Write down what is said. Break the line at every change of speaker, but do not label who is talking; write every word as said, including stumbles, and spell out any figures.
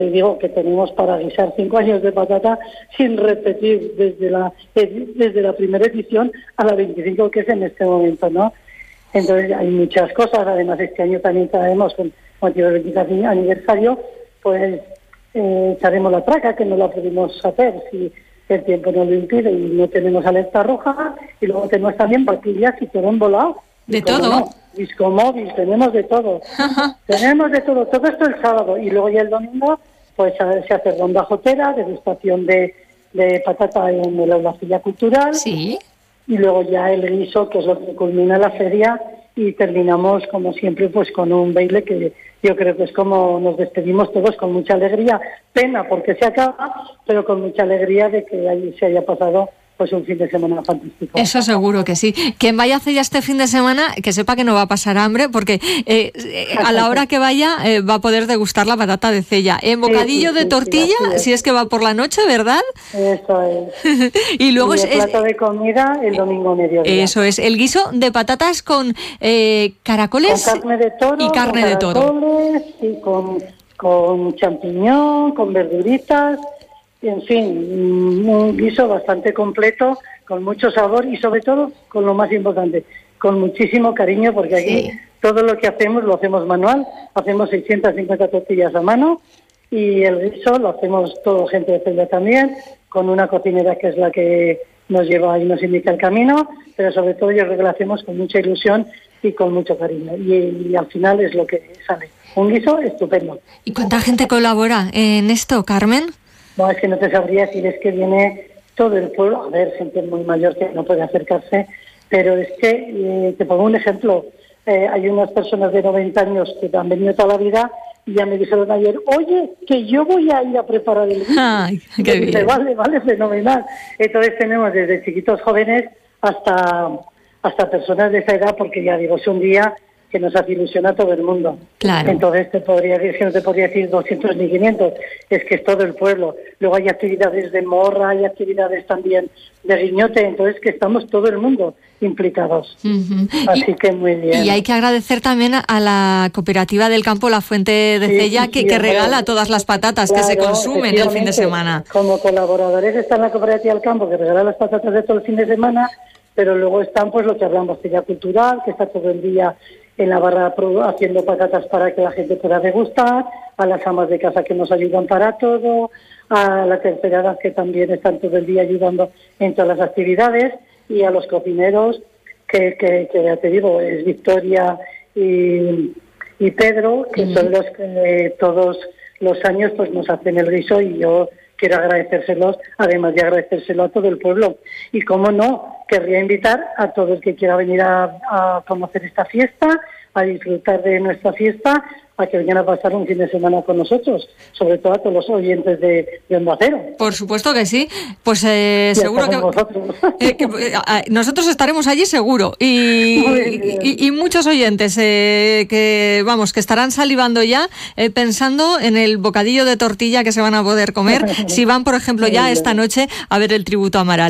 Digo que tenemos para guisar cinco años de patata sin repetir desde la desde la primera edición a la veinticinco que es en este momento, ¿no? Entonces hay muchas cosas. Además este año también traemos con motivo del veinticinco aniversario, pues eh, echaremos la traca, que no la pudimos hacer si el tiempo nos lo impide y no tenemos alerta roja, y luego tenemos también vaquillas y todo volado.
De todo.
No, disco móvil, tenemos de todo. Tenemos de todo, todo esto el sábado, y luego ya el domingo pues se hace ronda jotera, degustación de, de patata en el Aula Cultural.
Sí.
Y luego ya el guiso, que es lo que culmina la feria, y terminamos como siempre pues con un baile que yo creo que es como nos despedimos todos, con mucha alegría, pena porque se acaba, pero con mucha alegría de que ahí se haya pasado pues un fin de semana fantástico.
Eso seguro que sí. Quien vaya a hacer ya este fin de semana, que sepa que no va a pasar hambre, porque eh, a la hora que vaya eh, va a poder degustar la patata de Cella. En bocadillo sí, sí, de tortilla, sí, es. Si es que va por la noche, ¿verdad?
Eso es.
Y luego
y el
es,
plato de comida el domingo mediodía.
Eso es. El guiso de patatas con eh, caracoles
con carne de toro,
y carne
con
de toro.
Y con, con champiñón, con verduritas. En fin, un guiso bastante completo, con mucho sabor y sobre todo, con lo más importante, con muchísimo cariño, porque aquí sí. Todo lo que hacemos lo hacemos manual, hacemos seiscientas cincuenta tortillas a mano, y el guiso lo hacemos todo gente de Cella también, con una cocinera que es la que nos lleva y nos indica el camino, pero sobre todo yo creo que lo hacemos con mucha ilusión y con mucho cariño, y, y al final es lo que sale, un guiso estupendo.
¿Y cuánta gente colabora en esto, Carmen?
No, es que no te sabría decir, es que viene todo el pueblo, a ver, gente muy mayor que no puede acercarse, pero es que, eh, te pongo un ejemplo, eh, hay unas personas de noventa años que han venido toda la vida y ya me dijeron ayer, oye, que yo voy a ir a preparar el guiso.
Ay, qué bien.
Dice, vale, vale, fenomenal. Entonces tenemos desde chiquitos jóvenes hasta, hasta personas de esa edad, porque ya digo, es un día que nos hace ilusión a todo el mundo.
Claro.
Entonces te podría decir, que no te podría decir doscientos ni quinientos, es que es todo el pueblo. Luego hay actividades de morra, hay actividades también de guiñote, entonces que estamos todo el mundo implicados. Uh-huh. Así y, que muy bien.
Y hay que agradecer también a la cooperativa del campo La Fuente de
sí,
Cella,
sí,
que,
sí,
que
hombre,
regala todas las patatas
claro,
que se consumen el fin de semana.
Como colaboradores está en la cooperativa del campo, que regala las patatas de todo el fin de semana, pero luego están pues lo que hablamos, Cella Cultural, que está todo el día en la barra haciendo patatas para que la gente pueda degustar, a las amas de casa que nos ayudan para todo, a la tercera edad que también están todo el día ayudando en todas las actividades, y a los cocineros que, que, que ya te digo, es Victoria y, y Pedro, que uh-huh. son los que eh, todos los años pues nos hacen el guiso, y yo quiero agradecérselos, además de agradecérselo a todo el pueblo. Y cómo no, querría invitar a todo el que quiera venir a, a conocer esta fiesta, a disfrutar de nuestra fiesta, a que vengan a pasar un fin de semana con nosotros, sobre todo a todos los oyentes de, de Onda Cero.
Por supuesto que sí, pues eh, seguro que, eh, que eh, nosotros estaremos allí seguro, y, y, y muchos oyentes eh, que vamos que estarán salivando ya eh, pensando en el bocadillo de tortilla que se van a poder comer si van, por ejemplo, ya esta noche a ver el tributo a Amaral.